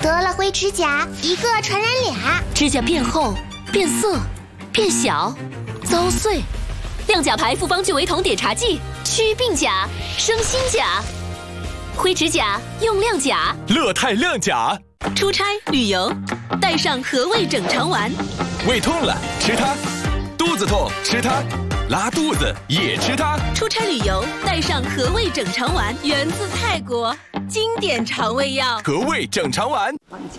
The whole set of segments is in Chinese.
得了灰指甲，一个传染俩。 指甲变厚、变色、变小、遭碎。亮甲牌复方聚维酮碘茶剂，祛病甲，生新甲。灰指甲用亮甲， 乐泰亮甲。 出差旅游，带上和味整肠丸。 胃痛了吃它，肚子痛吃它，拉肚子也吃它。 出差旅游带上和味整肠丸，源自泰国，经典肠胃药。 和味整肠丸。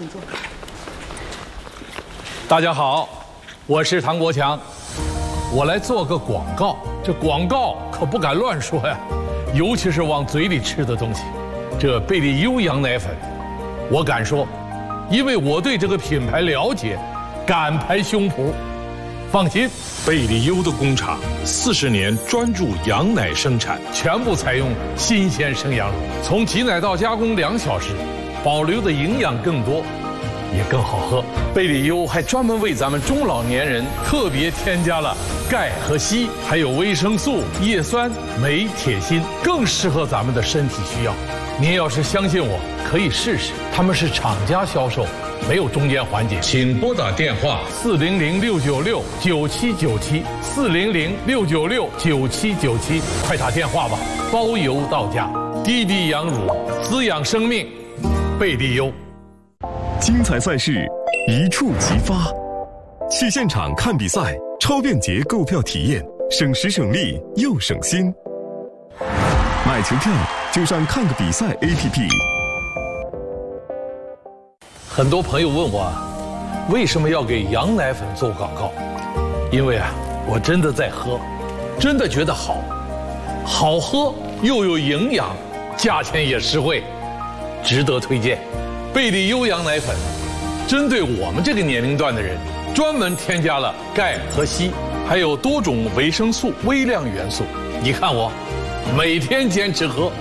大家好，我是唐国强，我来做个广告。这广告可不敢乱说呀，尤其是往嘴里吃的东西。这贝利优羊奶粉，我敢说，因为我对这个品牌了解，敢拍胸脯。放心，贝利优的工厂40年专注羊奶生产，全部采用新鲜生羊乳，从挤奶到加工2小时，保留的营养更多，也更好喝。贝利优还专门为咱们中老年人特别添加了钙和硒，还有维生素、叶酸、镁、铁、锌，更适合咱们的身体需要。您要是相信我，可以试试。他们是厂家销售，没有中间环节。请拨打电话400-696-9797，400-696-9797，快打电话吧，包邮到家。滴滴羊乳滋养生命，贝利优。 精彩赛事一触即发，去现场看比赛，超便捷购票体验，省时省力又省心。买球票就上看个比赛 APP。 很多朋友问我，为什么要给羊奶粉做广告？因为我真的在喝，真的觉得好喝又有营养，价钱也实惠，值得推荐。贝利优羊奶粉针对我们这个年龄段的人，专门添加了钙和硒，还有多种维生素、微量元素。你看我每天坚持喝。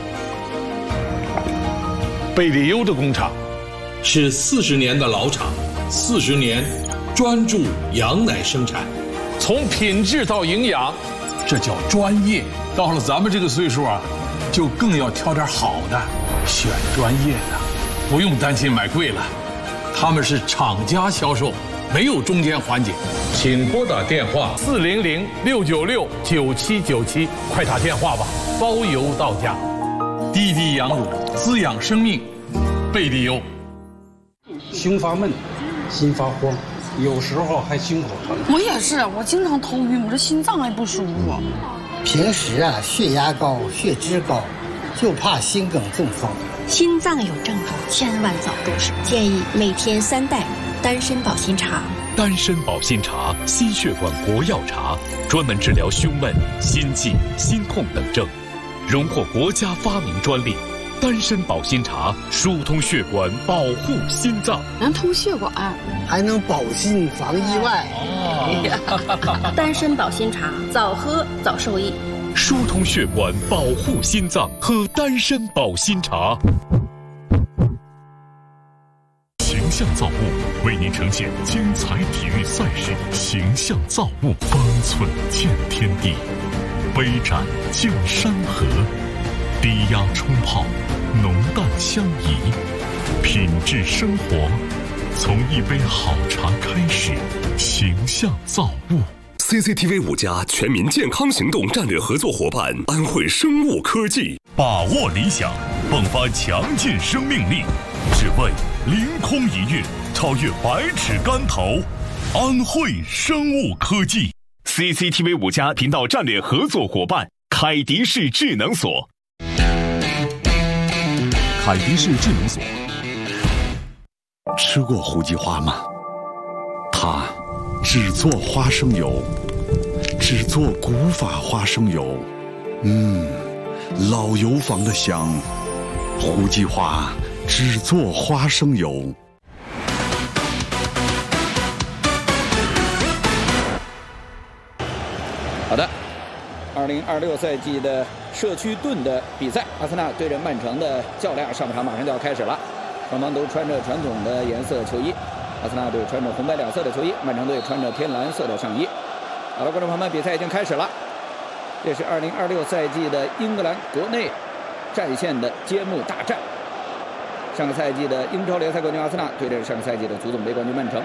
贝利优的工厂是40年的老厂，40年专注羊奶生产，从品质到营养，这叫专业。到了咱们这个岁数就更要挑点好的，选专业的，不用担心买贵了。他们是厂家销售，没有中间环节。请拨打电话400-696-9797，快打电话吧，包邮到家。滴滴羊乳滋养生命，贝利优。 胸发闷，心发慌，有时候还心口疼。 我也是，我经常头晕，我这心脏还不舒服。 平时血压高、血脂高，就怕心梗中风。 心脏有症状，千万早重视。建议每天3袋丹参保心茶。 丹参保心茶，心血管国药茶，专门治疗胸闷、心悸、心痛等症，荣获国家发明专利。丹参保心茶疏通血管，保护心脏， 能通血管， 还能保心防意外。 丹参保心茶，早喝早受益。 疏通血管，保护心脏，喝丹参保心茶。形象造物为您呈现精彩体育赛事，形象造物，方寸见天地，杯盏见山河，低压冲泡，浓淡相宜，品质生活，从一杯好茶开始。形象造物。 CCTV 5家全民健康行动战略合作伙伴安慧生物科技， 把握理想，迸发强劲生命力，只为凌空一跃，超越百尺竿头。安慧生物科技。CCTV 5家频道战略合作伙伴凯迪士智能锁。 凯迪士智能锁。吃过胡姬花吗？它只做花生油，只做古法花生油，老油坊的香。胡姬花只做花生油。 好的，2026赛季的社区盾的比赛，阿森纳对阵曼城的较量，上半场马上就要开始了。双方都穿着传统的颜色球衣，阿森纳队穿着红白两色的球衣，曼城队穿着天蓝色的上衣。好了，观众朋友们，比赛已经开始了。这是2026赛季的英格兰国内战线的揭幕大战。 上个赛季的英超联赛冠军阿森纳对阵上个赛季的足总杯冠军曼城。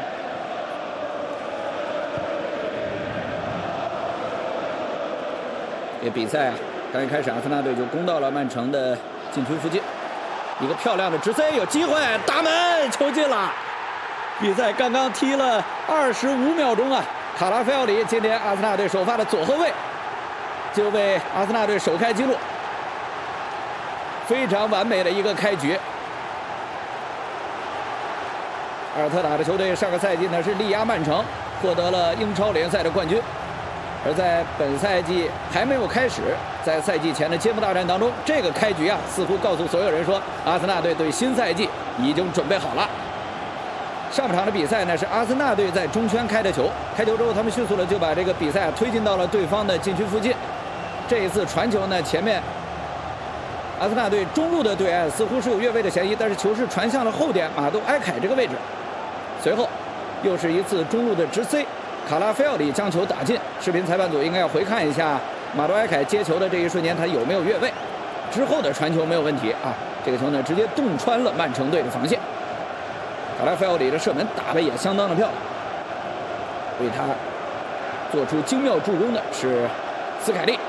这比赛啊，刚一开始阿森纳队就攻到了曼城的禁区附近，一个漂亮的直塞，有机会，打门，球进了。比赛刚刚踢了25秒钟啊，卡拉菲奥里今天阿森纳队首发的左后卫就为阿森纳队首开纪录，非常完美的一个开局。阿尔特塔的球队上个赛季呢是力压曼城，获得了英超联赛的冠军。而在本赛季还没有开始，在赛季前的揭幕大战当中，这个开局啊，似乎告诉所有人说，阿森纳队对新赛季已经准备好了。上半场的比赛呢，是阿森纳队在中圈开的球，开球之后，他们迅速的就把这个比赛推进到了对方的禁区附近。这一次传球呢，前面阿森纳队中路的对岸似乎是有越位的嫌疑，但是球是传向了后点马杜埃凯这个位置。随后又是一次中路的直塞。卡拉菲奥里将球打进，视频裁判组应该要回看一下马杜埃凯接球的这一瞬间他有没有越位。之后的传球没有问题啊，这个球呢直接洞穿了曼城队的防线。卡拉菲奥里的射门打得也相当的漂亮，为他做出精妙助攻的是斯凯利。